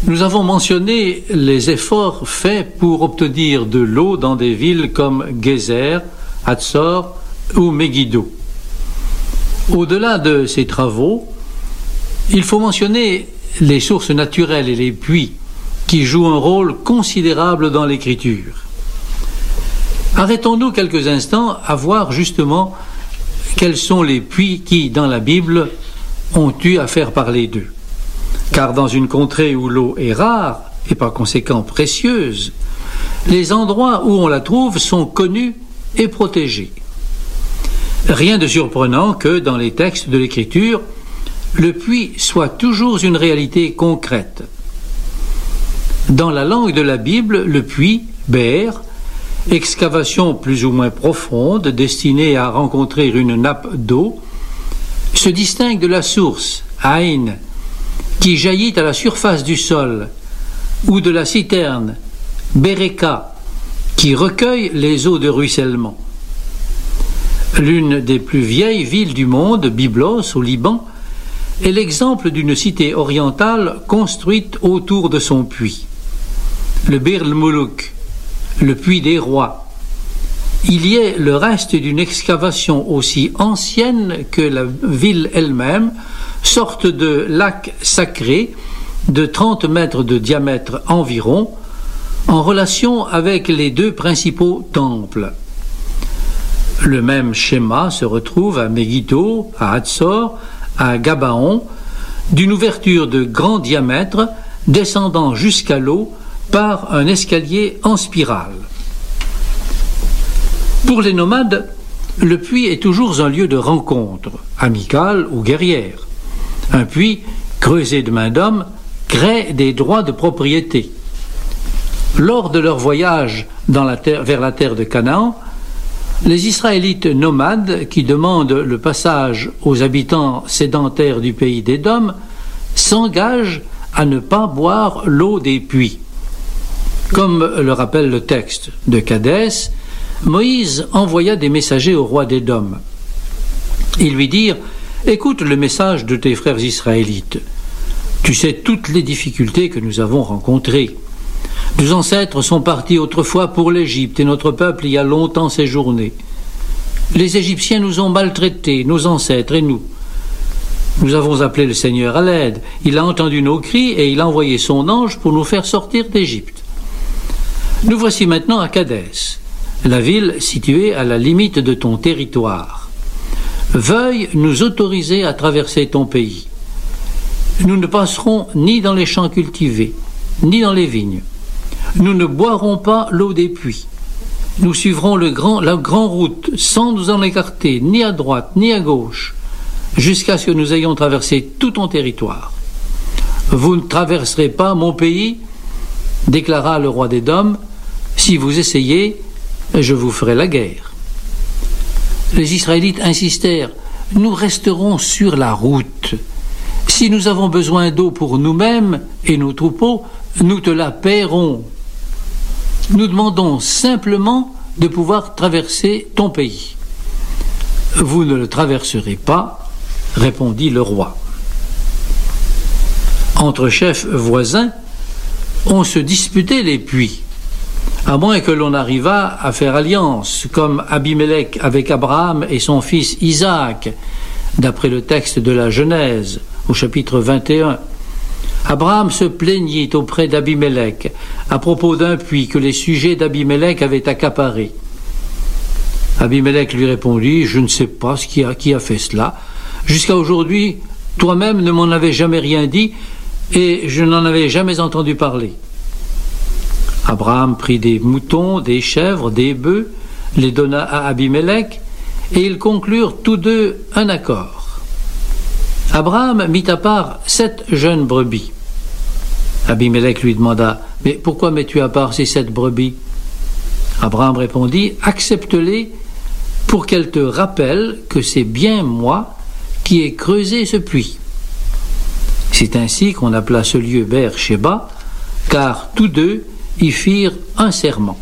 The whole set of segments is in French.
Nous avons mentionné les efforts faits pour obtenir de l'eau dans des villes comme Gézer, Hatzor ou Megiddo. Au-delà de ces travaux, il faut mentionner les sources naturelles et les puits qui jouent un rôle considérable dans l'écriture. Arrêtons-nous quelques instants à voir justement quels sont les puits qui, dans la Bible, ont eu à faire parler d'eux. Car dans une contrée où l'eau est rare et par conséquent précieuse, les endroits où on la trouve sont connus et protégés. Rien de surprenant que dans les textes de l'Écriture, le puits soit toujours une réalité concrète. Dans la langue de la Bible, le puits, Be'er, excavation plus ou moins profonde destinée à rencontrer une nappe d'eau, se distingue de la source, Aïn, qui jaillit à la surface du sol, ou de la citerne, Bereka, qui recueille les eaux de ruissellement. L'une des plus vieilles villes du monde, Byblos, au Liban, est l'exemple d'une cité orientale construite autour de son puits. Le Bir el-Moulouk, le puits des rois. Il y est le reste d'une excavation aussi ancienne que la ville elle-même, sorte de lac sacré de 30 mètres de diamètre environ, en relation avec les deux principaux temples. Le même schéma se retrouve à Megiddo, à Hatzor, à Gabaon, d'une ouverture de grand diamètre descendant jusqu'à l'eau par un escalier en spirale. Pour les nomades, le puits est toujours un lieu de rencontre, amical ou guerrière. Un puits, creusé de main d'homme, crée des droits de propriété. Lors de leur voyage vers la terre de Canaan, les Israélites nomades qui demandent le passage aux habitants sédentaires du pays d'Édom s'engagent à ne pas boire l'eau des puits. Comme le rappelle le texte de Kadès, Moïse envoya des messagers au roi d'Édom. Ils lui dirent « Écoute le message de tes frères israélites. Tu sais toutes les difficultés que nous avons rencontrées. Nos ancêtres sont partis autrefois pour l'Égypte et notre peuple y a longtemps séjourné. Les Égyptiens nous ont maltraités, nos ancêtres et nous. Nous avons appelé le Seigneur à l'aide. Il a entendu nos cris et il a envoyé son ange pour nous faire sortir d'Égypte. Nous voici maintenant à Kadès, la ville située à la limite de ton territoire. Veuille nous autoriser à traverser ton pays. Nous ne passerons ni dans les champs cultivés, ni dans les vignes. Nous ne boirons pas l'eau des puits. Nous suivrons la grande route sans nous en écarter ni à droite ni à gauche, jusqu'à ce que nous ayons traversé tout ton territoire. Vous ne traverserez pas mon pays, déclara le roi d'Édom. Si vous essayez, je vous ferai la guerre. Les Israélites insistèrent. Nous resterons sur la route. Si nous avons besoin d'eau pour nous-mêmes et nos troupeaux, nous te la paierons. Nous demandons simplement de pouvoir traverser ton pays. Vous ne le traverserez pas, répondit le roi. Entre chefs voisins, on se disputait les puits, à moins que l'on arrivât à faire alliance, comme Abimelech avec Abraham et son fils Isaac, d'après le texte de la Genèse, au chapitre 21. Abraham se plaignit auprès d'Abimelech à propos d'un puits que les sujets d'Abimelech avaient accaparé. Abimelech lui répondit « Je ne sais pas qui a fait cela. Jusqu'à aujourd'hui, toi-même ne m'en avais jamais rien dit et je n'en avais jamais entendu parler. » Abraham prit des moutons, des chèvres, des bœufs, les donna à Abimelech et ils conclurent tous deux un accord. Abraham mit à part 7 jeunes brebis. Abimelech lui demanda « Mais pourquoi mets-tu à part ces 7 brebis ?» Abraham répondit « Accepte-les pour qu'elles te rappellent que c'est bien moi qui ai creusé ce puits. » C'est ainsi qu'on appela ce lieu Beer-Sheba, car tous deux y firent un serment.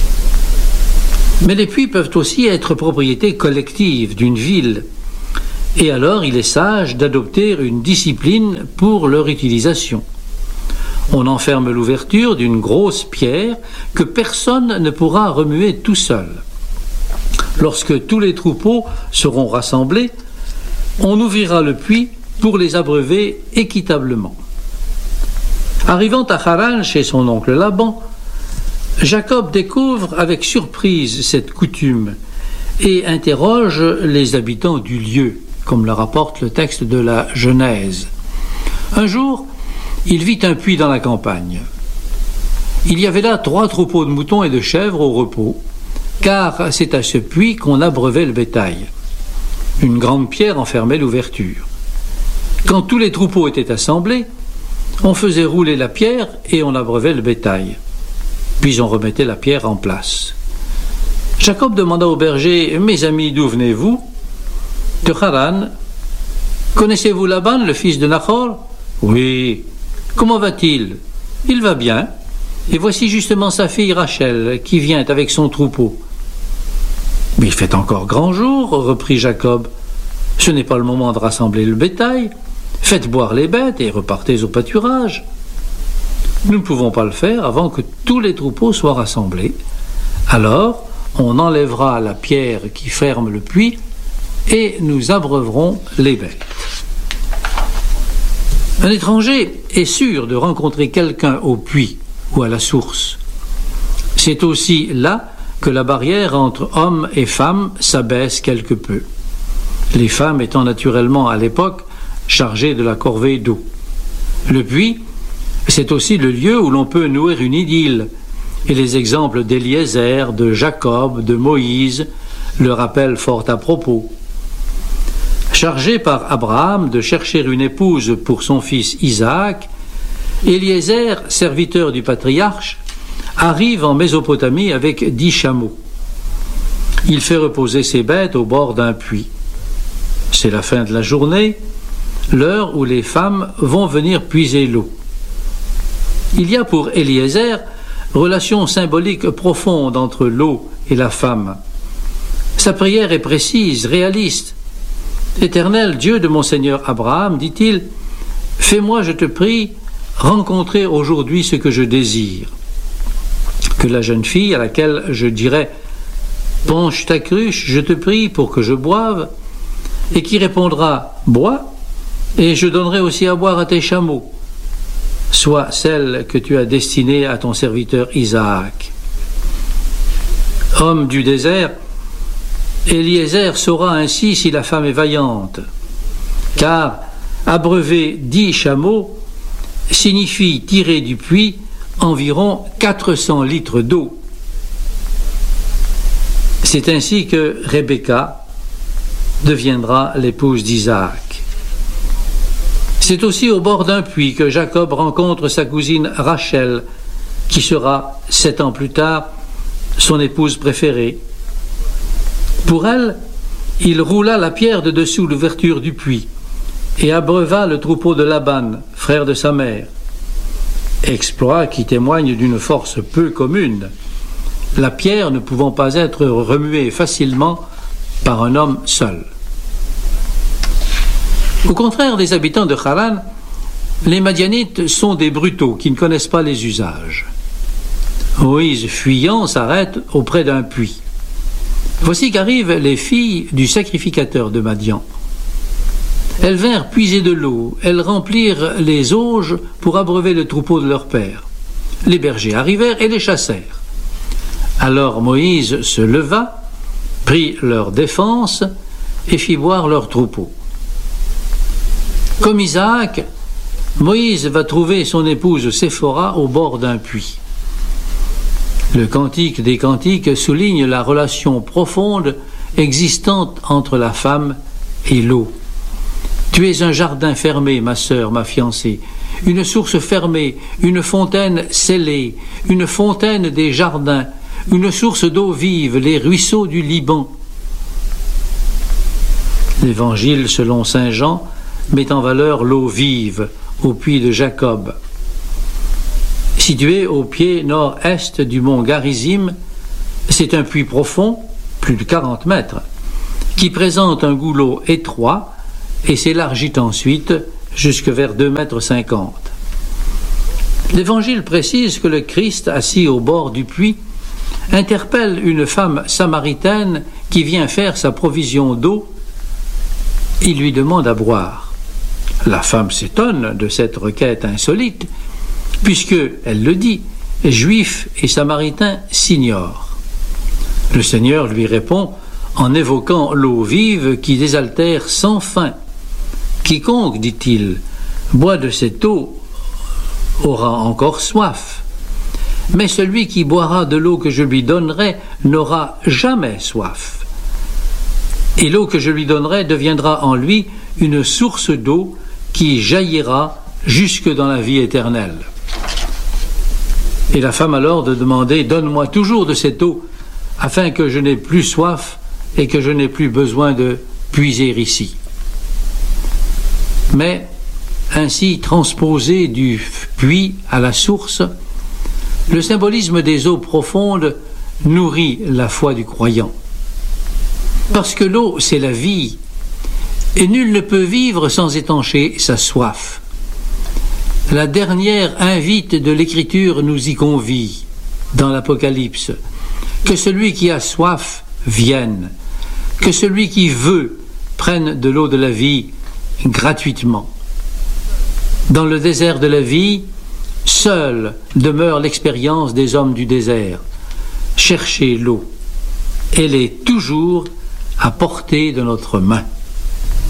Mais les puits peuvent aussi être propriété collective d'une ville. Et alors il est sage d'adopter une discipline pour leur utilisation. On enferme l'ouverture d'une grosse pierre que personne ne pourra remuer tout seul. Lorsque tous les troupeaux seront rassemblés, on ouvrira le puits pour les abreuver équitablement. Arrivant à Haran chez son oncle Laban, Jacob découvre avec surprise cette coutume et interroge les habitants du lieu, comme le rapporte le texte de la Genèse. Un jour, il vit un puits dans la campagne. Il y avait là 3 troupeaux de moutons et de chèvres au repos, car c'est à ce puits qu'on abreuvait le bétail. Une grande pierre enfermait l'ouverture. Quand tous les troupeaux étaient assemblés, on faisait rouler la pierre et on abreuvait le bétail. Puis on remettait la pierre en place. Jacob demanda au berger « Mes amis, d'où venez-vous » ? « De Haran. »« Connaissez-vous Laban, le fils de Nachor ?»« Oui. »« Comment va-t-il ?»« Il va bien. Et voici justement sa fille Rachel qui vient avec son troupeau. »« Mais il fait encore grand jour, reprit Jacob. Ce n'est pas le moment de rassembler le bétail. Faites boire les bêtes et repartez au pâturage. » Nous ne pouvons pas le faire avant que tous les troupeaux soient rassemblés. Alors, on enlèvera la pierre qui ferme le puits et nous abreuverons les bêtes. Un étranger est sûr de rencontrer quelqu'un au puits ou à la source. C'est aussi là que la barrière entre hommes et femmes s'abaisse quelque peu, les femmes étant naturellement à l'époque chargées de la corvée d'eau. Le puits, c'est aussi le lieu où l'on peut nouer une idylle, et les exemples d'Éliézer, de Jacob, de Moïse le rappellent fort à propos. Chargé par Abraham de chercher une épouse pour son fils Isaac, Éliézer, serviteur du patriarche, arrive en Mésopotamie avec 10 chameaux. Il fait reposer ses bêtes au bord d'un puits. C'est la fin de la journée, l'heure où les femmes vont venir puiser l'eau. Il y a pour Éliézer relation symbolique profonde entre l'eau et la femme. Sa prière est précise, réaliste. « Éternel Dieu de mon Seigneur Abraham, dit-il, fais-moi, je te prie, rencontrer aujourd'hui ce que je désire. » Que la jeune fille à laquelle je dirai « Penche ta cruche, je te prie, pour que je boive », et qui répondra « Bois, et je donnerai aussi à boire à tes chameaux », soit celle que tu as destinée à ton serviteur Isaac. Homme du désert, Éliézer saura ainsi si la femme est vaillante, car abreuver 10 chameaux signifie tirer du puits environ 400 litres d'eau. C'est ainsi que Rebecca deviendra l'épouse d'Isaac. C'est aussi au bord d'un puits que Jacob rencontre sa cousine Rachel, qui sera 7 ans plus tard son épouse préférée. Pour elle, il roula la pierre de dessous l'ouverture du puits et abreuva le troupeau de Laban, frère de sa mère. Exploit qui témoigne d'une force peu commune, la pierre ne pouvant pas être remuée facilement par un homme seul. Au contraire des habitants de Haran, les Madianites sont des brutaux qui ne connaissent pas les usages. Moïse, fuyant, s'arrête auprès d'un puits. Voici qu'arrivent les filles du sacrificateur de Madian. Elles vinrent puiser de l'eau, elles remplirent les auges pour abreuver le troupeau de leur père. Les bergers arrivèrent et les chassèrent. Alors Moïse se leva, prit leur défense et fit boire leur troupeau. Comme Isaac, Moïse va trouver son épouse Séphora au bord d'un puits. Le Cantique des Cantiques souligne la relation profonde existante entre la femme et l'eau. Tu es un jardin fermé, ma sœur, ma fiancée, une source fermée, une fontaine scellée, une fontaine des jardins, une source d'eau vive, les ruisseaux du Liban. L'Évangile, selon saint Jean, met en valeur l'eau vive au puits de Jacob. Situé au pied nord-est du mont Garizim, c'est un puits profond, plus de 40 mètres, qui présente un goulot étroit et s'élargit ensuite jusque vers 2,50 m. L'Évangile précise que le Christ, assis au bord du puits, interpelle une femme samaritaine qui vient faire sa provision d'eau. Il lui demande à boire. La femme s'étonne de cette requête insolite, puisque, elle le dit, Juifs et Samaritains s'ignorent. Le Seigneur lui répond en évoquant l'eau vive qui désaltère sans fin. Quiconque, dit-il, boit de cette eau aura encore soif, mais celui qui boira de l'eau que je lui donnerai n'aura jamais soif. Et l'eau que je lui donnerai deviendra en lui une source d'eau qui jaillira jusque dans la vie éternelle. Et la femme alors de demander « Donne-moi toujours de cette eau, afin que je n'ai plus soif et que je n'ai plus besoin de puiser ici. » Mais, ainsi transposé du puits à la source, le symbolisme des eaux profondes nourrit la foi du croyant. Parce que l'eau, c'est la vie, et nul ne peut vivre sans étancher sa soif. La dernière invite de l'Écriture nous y convie, dans l'Apocalypse, que celui qui a soif vienne, que celui qui veut prenne de l'eau de la vie gratuitement. Dans le désert de la vie, seule demeure l'expérience des hommes du désert. Cherchez l'eau. Elle est toujours à portée de notre main.